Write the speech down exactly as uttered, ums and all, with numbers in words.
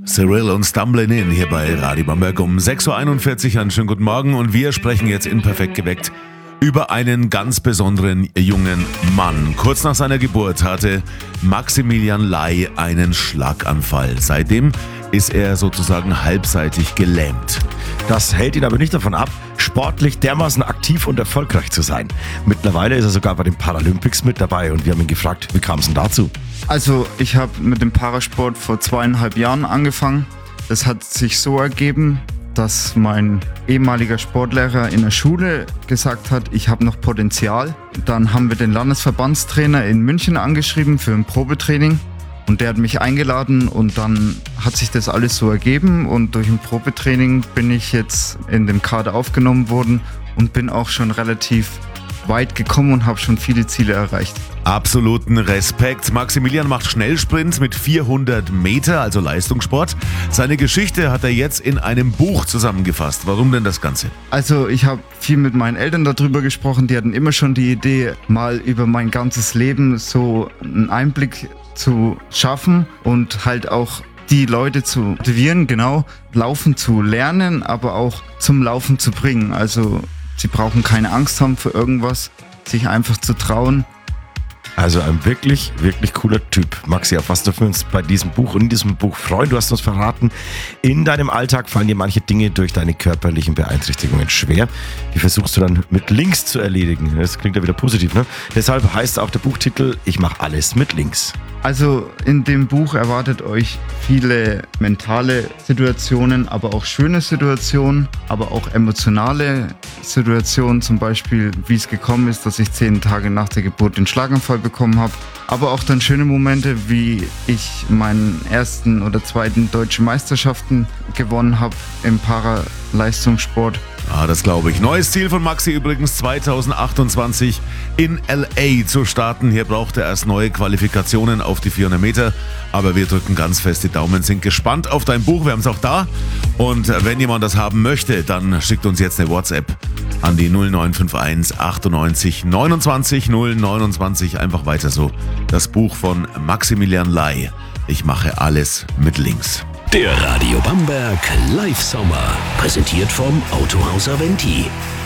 Cyril und Stumbling In hier bei Radio Bamberg um sechs Uhr einundvierzig. Einen schönen guten Morgen und wir sprechen jetzt in Perfekt geweckt über einen ganz besonderen jungen Mann. Kurz nach seiner Geburt hatte Maximilian Ley einen Schlaganfall. Seitdem ist er sozusagen halbseitig gelähmt. Das hält ihn aber nicht davon ab, sportlich dermaßen aktiv und erfolgreich zu sein. Mittlerweile ist er sogar bei den Paralympics mit dabei und wir haben ihn gefragt, wie kam es denn dazu? Also ich habe mit dem Parasport vor zweieinhalb Jahren angefangen. Das hat sich so ergeben, dass mein ehemaliger Sportlehrer in der Schule gesagt hat, ich habe noch Potenzial. Dann haben wir den Landesverbandstrainer in München angeschrieben für ein Probetraining. Und der hat mich eingeladen und dann hat sich das alles so ergeben und durch ein Probetraining bin ich jetzt in dem Kader aufgenommen worden und bin auch schon relativ weit gekommen und habe schon viele Ziele erreicht. Absoluten Respekt. Maximilian macht Schnellsprint mit vierhundert Meter, also Leistungssport. Seine Geschichte hat er jetzt in einem Buch zusammengefasst. Warum denn das Ganze? Also ich habe viel mit meinen Eltern darüber gesprochen. Die hatten immer schon die Idee, mal über mein ganzes Leben so einen Einblick zu schaffen und halt auch die Leute zu motivieren, genau, Laufen zu lernen, aber auch zum Laufen zu bringen. Also sie brauchen keine Angst haben vor irgendwas, sich einfach zu trauen. Also ein wirklich, wirklich cooler Typ. Maxi, auf was dürfen wir uns bei diesem Buch und in diesem Buch freuen? Du hast uns verraten, in deinem Alltag fallen dir manche Dinge durch deine körperlichen Beeinträchtigungen schwer. Die versuchst du dann mit links zu erledigen. Das klingt ja wieder positiv, ne? Deshalb heißt auch der Buchtitel, ich mache alles mit links. Also in dem Buch erwartet euch viele mentale Situationen, aber auch schöne Situationen, aber auch emotionale Situationen, zum Beispiel wie es gekommen ist, dass ich zehn Tage nach der Geburt den Schlaganfall bekommen habe, aber auch dann schöne Momente, wie ich meinen ersten oder zweiten deutschen Meisterschaften gewonnen habe im Paraleistungssport. Ah, das glaube ich. Neues Ziel von Maxi übrigens zweitausendachtundzwanzig in L A zu starten. Hier braucht er erst neue Qualifikationen auf die vierhundert Meter. Aber wir drücken ganz fest die Daumen, sind gespannt auf dein Buch. Wir haben es auch da. Und wenn jemand das haben möchte, dann schickt uns jetzt eine WhatsApp an die null neun fünf eins achtundneunzig neunundzwanzig null neunundzwanzig. Einfach weiter so. Das Buch von Maximilian Ley. Ich mache alles mit links. Der Radio Bamberg Live Sommer, präsentiert vom Autohaus Aventi.